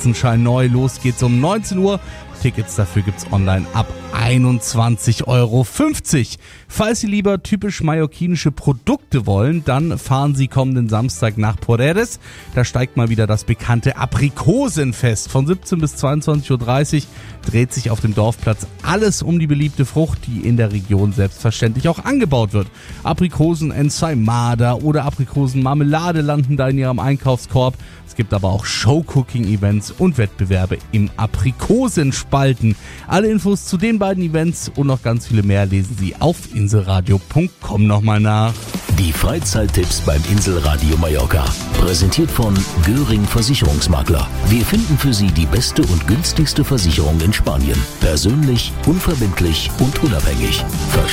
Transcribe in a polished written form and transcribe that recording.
Kerzenschein neu. Los geht's um 19 Uhr. Tickets dafür gibt's online ab 21,50 Euro. Falls Sie lieber typisch mallorquinische Produkte wollen, dann fahren Sie kommenden Samstag nach Porreres. Da steigt mal wieder das bekannte Aprikosenfest. Von 17 bis 22.30 Uhr dreht sich auf dem Dorfplatz alles um die beliebte Frucht, die in der Region selbstverständlich auch angebaut wird. Aprikosen Ensaimada oder Aprikosenmarmelade landen da in Ihrem Einkaufskorb. Es gibt aber auch Show-Cooking-Events und Wettbewerbe im Aprikosenspalten. Alle Infos zu den beiden Events und noch ganz viele mehr lesen Sie auf inselradio.com nochmal nach. Die Freizeittipps beim Inselradio Mallorca. Präsentiert von Göring Versicherungsmakler. Wir finden für Sie die beste und günstigste Versicherung in Spanien. Persönlich, unverbindlich und unabhängig.